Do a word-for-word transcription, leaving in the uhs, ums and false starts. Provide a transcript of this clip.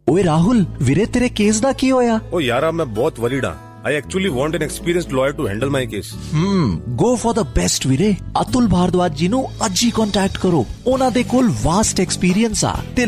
ਓਏ ਰਾਹੁਲ ਵੀਰੇ ਤੇਰੇ ਕੇਸ ਦਾ ਕੀ ਹੋਇਆ? ਓ ਯਾਰਾ ਮੈਂ ਬਹੁਤ ਵਰੀਡ ਹਾਂ। I actually want an experienced lawyer to handle my case. Hmm, go for the best ਵੀਰੇ। ਅਤੁਲ ਭਾਰਦਵਾਜ ਜੀ ਨੂੰ ਅੱਜ ਹੀ ਕੰਟੈਕਟ ਕਰੋ। ਉਹਨਾਂ ਦੇ ਕੋਲ ਵਾਸਟ ਐਕਸਪੀਰੀਅੰਸ ਆ ਤੇ